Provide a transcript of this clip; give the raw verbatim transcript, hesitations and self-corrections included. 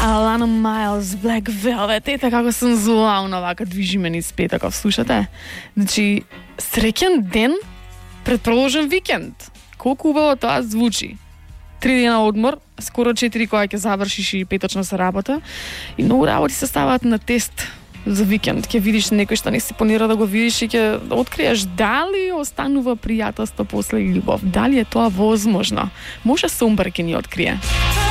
Alana Miles, Black Velvet, ете како сензуално вака движиме низ петоков, слушате? Значи, среќен ден пред продолжен викенд. Колку убаво тоа звучи. Три дена одмор, скоро четири кога ќе завршиш и петочна се работа. И многу работи се ставаат на тест за викенд. Ќе видиш некој што не си планира да го видиш и ќе откриеш дали останува пријателство после љубов. Дали е тоа возможно? Може Сомбар ќе ни открие.